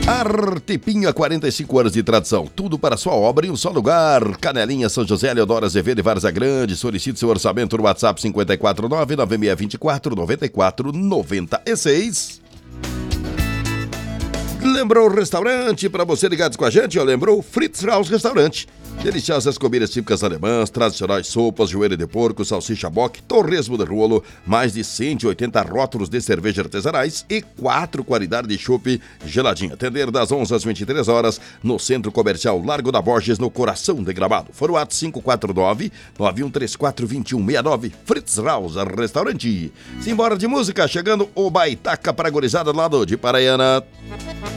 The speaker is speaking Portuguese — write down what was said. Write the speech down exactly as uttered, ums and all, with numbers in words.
Arte Pinho, há quarenta e cinco anos de tradição. Tudo para sua obra em um só lugar. Canelinha, São José, Leodoro Azevedo e Várzea Grande. Solicite seu orçamento no WhatsApp cinco quatro nove, nove seis dois quatro, nove quatro nove seis. Lembrou o restaurante? Para você ligados com a gente, ó, lembrou Fritz House Restaurante. Deliciosas comidas típicas alemãs, tradicionais sopas, joelho de porco, salsicha bock, torresmo de rolo, mais de cento e oitenta rótulos de cerveja artesanais e quatro qualidades de chopp geladinho. Atender das onze às vinte e três horas no Centro Comercial Largo da Borges, no coração de Gramado. Foro WhatsApp cinco quatro nove, nove um três quatro, dois um seis nove. Fritz House Restaurante. Simbora de música, chegando o Baitaca para a gurizada do lado de Paraiana.